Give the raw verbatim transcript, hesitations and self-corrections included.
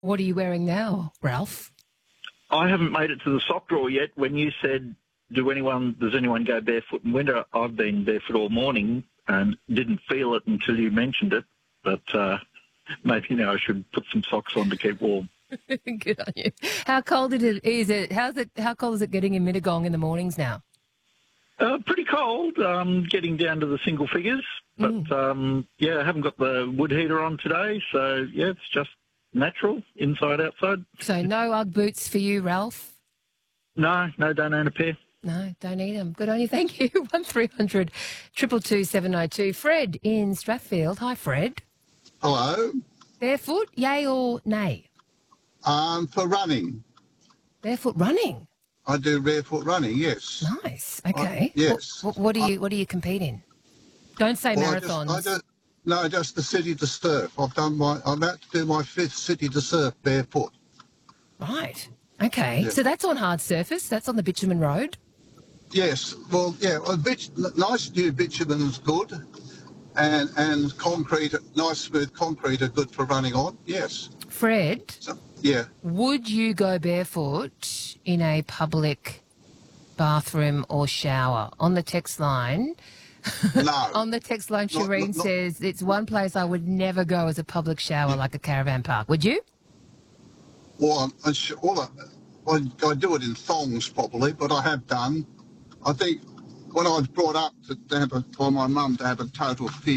What are you wearing now, Ralph? I haven't made it to the sock drawer yet. When you said, "Do anyone? Does anyone go barefoot in winter?" I've been barefoot all morning and didn't feel it until you mentioned it. But uh, maybe now I should put some socks on to keep warm. Good on you. How cold it is it? How's it? How cold is it getting in Mittagong in the mornings now? Uh, pretty cold, um, getting down to the single figures. But, Mm. um, yeah, I haven't got the wood heater on today, so, yeah, it's just natural, inside, outside. So no Ugg boots for you, Ralph? No, no, don't own a pair. No, don't need them. Good on you. Thank you. one three hundred two two two seven oh two. Fred in Strathfield. Hi, Fred. Hello. Barefoot, yay or nay? Um, for running. Barefoot running. I do barefoot running, yes. Nice. Okay. I, yes. What, what do you What do you compete in? Don't say Well, marathons. I just, I just, no, just the city to surf. I've done my, I'm about to do my fifth city to surf barefoot. Right. Okay. Yeah. So that's on hard surface. That's on the bitumen road. Yes. Well, yeah, well, bit, nice new bitumen is good. And, and concrete, nice smooth concrete are good for running on, yes. Fred, So, yeah. would you go barefoot in a public bathroom or shower? On the text line, No. on the text line, Not- Shireen not- not- says it's one place I would never go as a public shower, like a caravan park. Would you? Well, I, well, I, I do it in thongs probably, but I have done. I think when I was brought up to, to have a, by my mum to have a total fear